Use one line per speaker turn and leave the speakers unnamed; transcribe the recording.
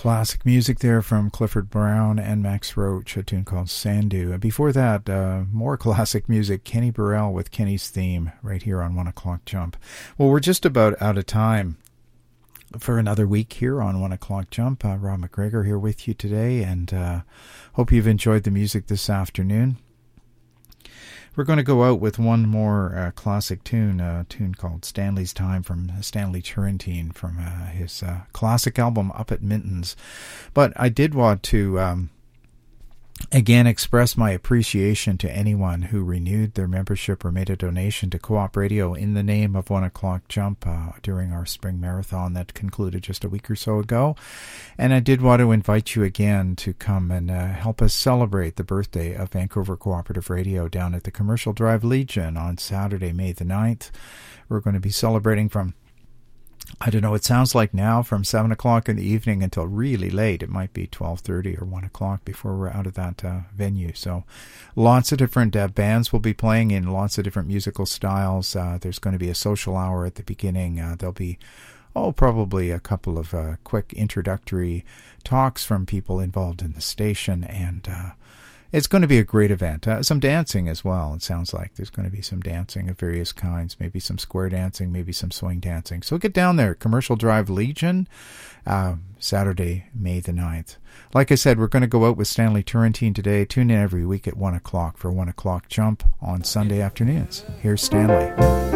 Classic music there from Clifford Brown and Max Roach, a tune called Sandu. And before that, more classic music, Kenny Burrell with Kenny's Theme, right here on 1 O'Clock Jump. Well, we're just about out of time for another week here on 1 O'Clock Jump. Rob McGregor here with you today, and hope you've enjoyed the music this afternoon. We're going to go out with one more classic tune, a tune called Stanley's Time from Stanley Turrentine from his classic album Up at Minton's. But I did want to again express my appreciation to anyone who renewed their membership or made a donation to Co-op Radio in the name of 1 O'Clock Jump during our spring marathon that concluded just a week or so ago. And I did want to invite you again to come and help us celebrate the birthday of Vancouver Cooperative Radio down at the Commercial Drive Legion on Saturday, May the 9th. We're going to be celebrating from, I don't know, it sounds like now from 7 o'clock in the evening until really late. It might be 12:30 or 1 o'clock before we're out of that venue. So lots of different bands will be playing in lots of different musical styles. There's going to be a social hour at the beginning. There'll be, probably a couple of quick introductory talks from people involved in the station, and it's going to be a great event. Some dancing as well. It sounds like there's going to be some dancing of various kinds, maybe some square dancing, maybe some swing dancing. So get down there, Commercial Drive Legion, Saturday, May the 9th. Like I said, we're going to go out with Stanley Turrentine today. Tune in every week at 1 o'clock for 1 O'Clock Jump on Sunday afternoons. Here's Stanley.